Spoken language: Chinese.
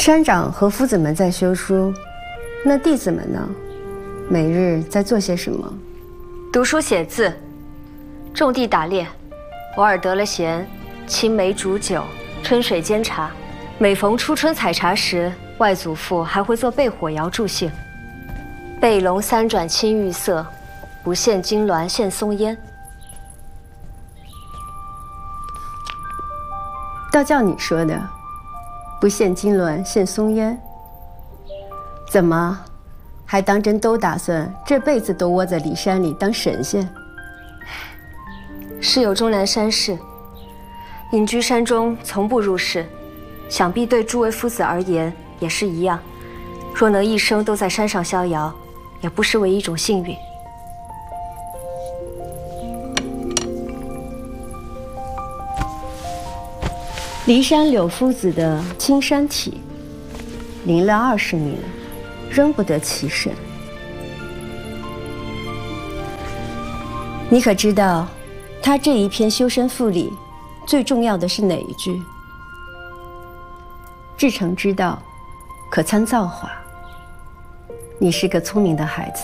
山长和夫子们在修书，那弟子们呢？每日在做些什么？ 读书写字，种地打猎，偶尔得了闲，青梅煮酒，春水煎茶。每逢初春采茶时，外祖父还会做焙火窑助兴。背龙三转青玉色，不羡金銮羡松烟。 倒叫你说的，不羡金銮羡松烟。怎么，还当真都打算这辈子都窝在骊山里当神仙？ 是有终南山士，隐居山中，从不入世。想必对诸位夫子而言也是一样。若能一生都在山上逍遥，也不失为一种幸运。 骊山柳夫子的青山体，临了20年，仍不得其神。你可知道，他这一篇修身赋里，最重要的是哪一句？至诚之道，可参造化。你是个聪明的孩子。